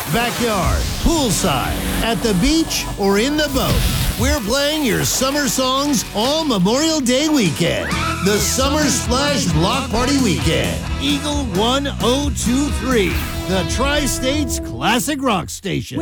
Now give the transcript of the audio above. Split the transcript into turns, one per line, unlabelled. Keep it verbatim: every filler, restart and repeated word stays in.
backyard, poolside, at the beach, or in the boat. We're playing your summer songs all Memorial Day weekend. The Summer Splash Block Party Weekend. Eagle one oh two three, the Tri-States Classic Rock Station.